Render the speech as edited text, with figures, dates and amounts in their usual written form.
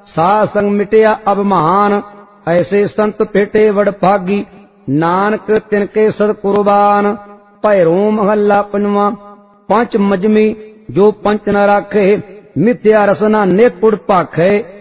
साध संग मिटिया अभिमान, ऐसे संत भेटे वड भागी, नानक तिनके सद कुर्बान। भैरो महला पंजवा। पंच मजमी जो पंच न राखे, मिथ्या रसना नेत पुड़ भाखे,